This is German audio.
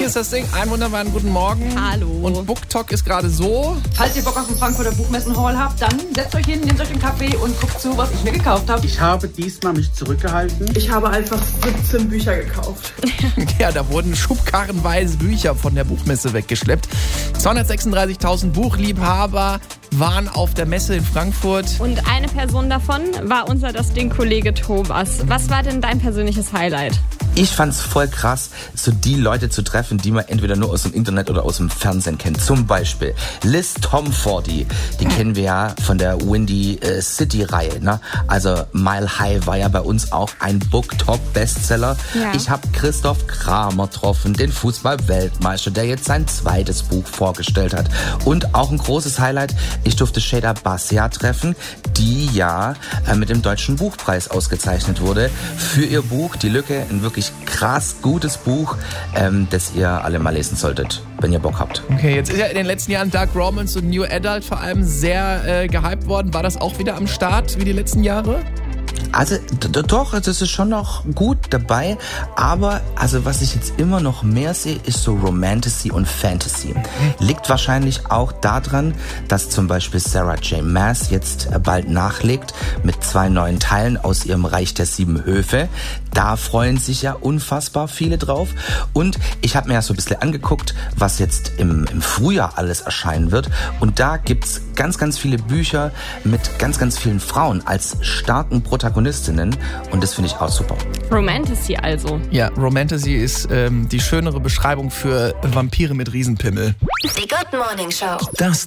ist das Ding. Einen wunderbaren guten Morgen. Hallo. Und BookTok ist gerade so. Falls ihr Bock auf den Frankfurter Buchmessen-Hall habt, dann setzt euch hin, nehmt euch einen Kaffee und guckt zu, was ich mir gekauft habe. Ich habe diesmal mich zurückgehalten. Ich habe einfach 17 Bücher gekauft. Ja, da wurden schubkarrenweise Bücher von der Buchmesse weggeschleppt. 236.000 Buchliebhaber waren auf der Messe in Frankfurt. Und eine Person davon war unser Das Ding-Kollege Thomas. Was war denn dein persönliches Highlight? Ich fand's voll krass, so die Leute zu treffen, die man entweder nur aus dem Internet oder aus dem Fernsehen kennt. Zum Beispiel Liz Tomfordy, die kennen wir ja von der Windy City-Reihe. Ne? Also Mile High war ja bei uns auch ein BookTok-Bestseller. Ja. Ich habe Christoph Kramer getroffen, den Fußball-Weltmeister, der jetzt sein zweites Buch vorgestellt hat. Und auch ein großes Highlight, ich durfte Shada Bassia treffen, die ja mit dem Deutschen Buchpreis ausgezeichnet wurde für ihr Buch Die Lücke, ein wirklich krass gutes Buch, das ihr alle mal lesen solltet, wenn ihr Bock habt. Okay, jetzt ist ja in den letzten Jahren Dark Romance und New Adult vor allem sehr gehypt worden. War das auch wieder am Start wie die letzten Jahre? Also doch, das ist schon noch gut dabei, aber also was ich jetzt immer noch mehr sehe, ist so Romantasy und Fantasy. Liegt wahrscheinlich auch daran, dass zum Beispiel Sarah J. Maas jetzt bald nachlegt mit 2 neuen Teilen aus ihrem Reich der 7 Höfe. Da freuen sich ja unfassbar viele drauf. Und ich habe mir ja so ein bisschen angeguckt, was jetzt im Frühjahr alles erscheinen wird. Und da gibt's ganz, ganz viele Bücher mit ganz, ganz vielen Frauen als starken Protagonistinnen. Und das finde ich auch super. Romantasy also. Ja, Romantasy ist die schönere Beschreibung für Vampire mit Riesenpimmel. Die Good Morning Show. Das